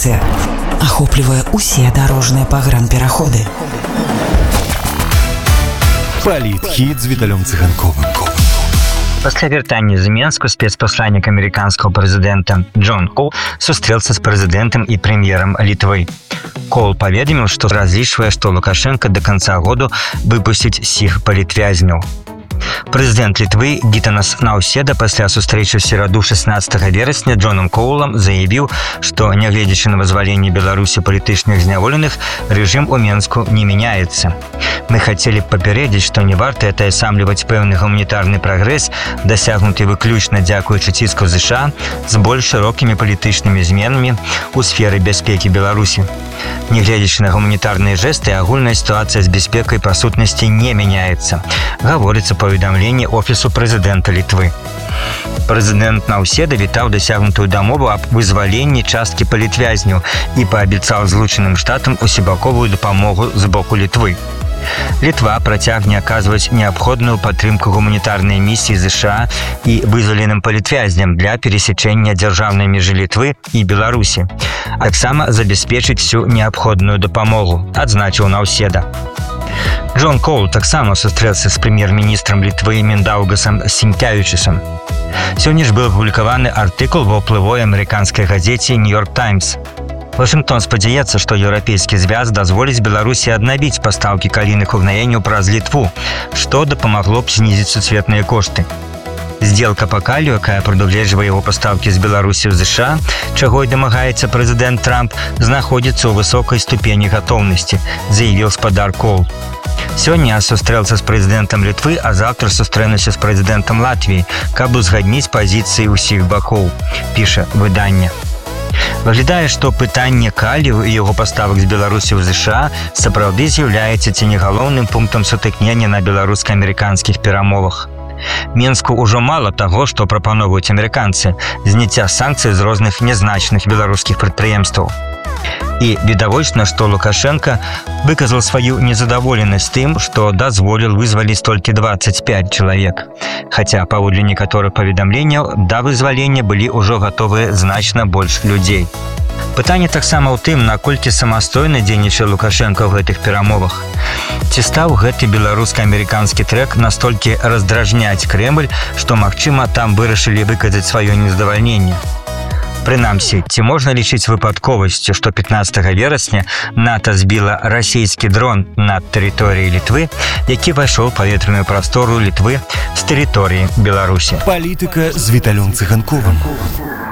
інфармацыя ахоплівае усе дарожныя пагранпераходы. Палітхід з Віталем Циганковым. Пасля вяртання з Мінску спецпасланнік амерыканскага прэзідэнта Джон Коул сустрэўся з прэзідэнтам і прэм'ерам Літвы. Коул паведаміў, што разлічвае, што Лукашенко да канца году выпусціць сіх палітвязняў. Прэзідэнт Літвы Гітанас Наўседа пасля сустрэчы ў сераду 16 верасня Джонам Коулам заявіў, што, нягледзячы на вызваленне Беларусі палітычных зняволеных, рэжым у Мінску не мяняецца. Мы хацелі б папярэдзіць, што не варта атаясамліваць пэўны гуманітарны прагрэс, дасягнуты выключна дзякуючы ціску ЗША з больш шырокімі палітычнымі зменамі ў сферы бяспекі Беларусі. Нягледзячы на гуманітарныя жэсты, агульная сітуацыя з бяспекай па сутнасці не мяняецца, гаворыцца паведамленне офісу прэзідэнта Літвы. Прэзідэнт Наўседа вітаў дасягнутую дамову аб вызваленні часткі палітвязняў і паабяцаў Злучаным Штатам усебаковую дапамогу з боку Літвы. Літва працягне аказваць неабходную падтрымку гуманітарнай місіі ЗША і вызваленым палітвязням для пересячэння дзяржаўнай межы Літвы і Беларусі, а таксама забяспечыць всю неабходную дапамогу, адзначыў Наўседа. Джон Коул таксама сустрэўся з прэм'ер-міністрам Літвы Міндаўгасам Сінкявічусам. Сёння ж быў апублікаваны артыкул ва ўплывовай амерыканскай газеце «Нью-Йорк Таймс». Вашингтон спадзяецца, што еўрапейскі звяз дазволіць Беларусі аднавіць пастаўкі калійных угнаенняў праз Літву, што дапамагло б знізіць сусветныя кошты. Сделка па калію, якая прадугледжвае яго пастаўкі з Беларусі ў ЗША, чаго і дамагаецца прэзідэнт Трамп, знаходзіцца ў высокай ступені гатоўнасці, заявіў спадар Коул. Сёння сустрэўся з прэзідэнтам Літвы, а заўтра сустрэнуся з прэзідэнтам Латвіі, каб узгадніць пазіцыі ўсіх бакоў, піша выданне. Выглядае, што пытанне калію і яго паставак з Беларусі ў ЗША сапраўды з'яўляецца ці не галоўным пунктам сутыкнення на беларуска-амерыканскіх перамовах. Мінску ўжо мала таго, што прапаноўваюць амерыканцы, зняцця санкцый з розных нязначных беларускіх прадпрыемстваў. І відавочна, што Лукашенко выказаў сваю незадаволенасць тым, што дазволіў вызваліць толькі 25 чалавек. Хаця, паводле некаторых паведамленняў, да вызвалення былі ўжо гатовыя значна больш людзей. Пытанне таксама ў тым, наколькі самастойна дзейнічае Лукашенко ў гэтых перамовах. Ці стаў гэты беларуска-амерыканскі трэк настолькі раздражняць Крэмль, што, магчыма, там вырашылі выказаць сваё незадавальненне. Прынамсі, ці можна лічыць выпадковасцю, што 15 верасня НАТО збіла расійскі дрон над тэрыторыяй Літвы, які пайшоў у паветраную прастору Літвы з тэрыторыі Беларусі. Палітыка з Віталем Циганковым.